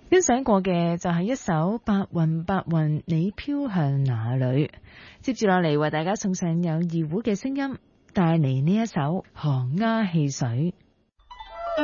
欣賞過嘅就係一首白雲白雲你飄向哪裏。接住落嚟為大家送上有二胡嘅聲音，帶嚟呢一首寒鴉汽水。